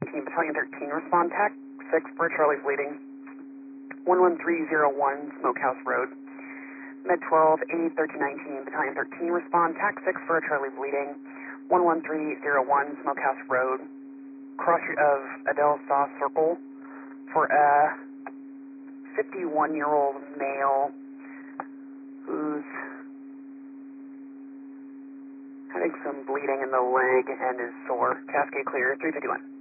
Team Battalion 13, respond TAC 6 for Charlie bleeding. 11301 Smokehouse Road. Med 12, A 1319, Battalion 13, respond TAC 6 for Charlie bleeding. 11301 Smokehouse Road. Cross of Adele Saw Circle for a 51-year-old male who's having some bleeding in the leg and is sore. Cascade clear, 351.